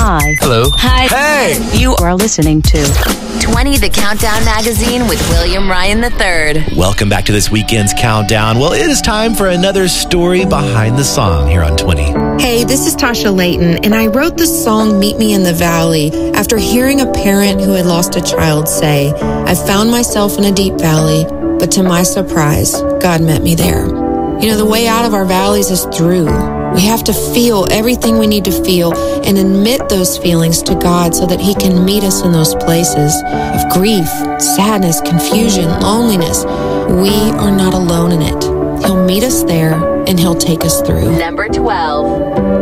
Hi. Hello. Hi. Hey! You are listening to 20 The Countdown Magazine with William Ryan III. Welcome back to this weekend's countdown. Well, it is time for another story behind the song here on 20. Hey, this is Tasha Layton, and I wrote the song Meet Me in the Valley after hearing a parent who had lost a child say, I found myself in a deep valley, but to my surprise, God met me there. You know, the way out of our valleys is through. We have to feel everything we need to feel and admit those feelings to God so that He can meet us in those places of grief, sadness, confusion, loneliness. We are not alone in it. He'll meet us there and He'll take us through. Number 12.